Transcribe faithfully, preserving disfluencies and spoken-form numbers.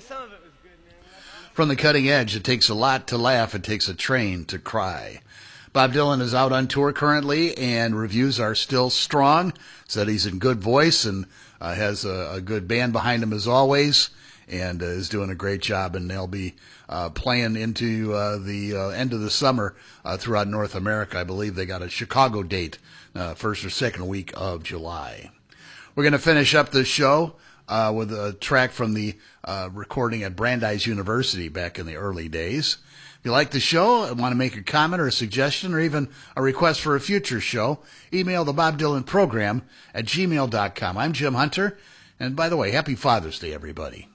some of it was good, man. From the cutting edge, it takes a lot to laugh. It takes a train to cry. Bob Dylan is out on tour currently, and reviews are still strong. Said he's in good voice and uh, has a, a good band behind him as always, and uh, is doing a great job. And they'll be uh, playing into uh, the uh, end of the summer uh, throughout North America. I believe they got a Chicago date, uh, first or second week of July. We're going to finish up this show uh, with a track from the uh, recording at Brandeis University back in the early days. If you like the show and want to make a comment or a suggestion or even a request for a future show, email the Bob Dylan Program at gmail dot com. I'm Jim Hunter. And by the way, happy Father's Day, everybody.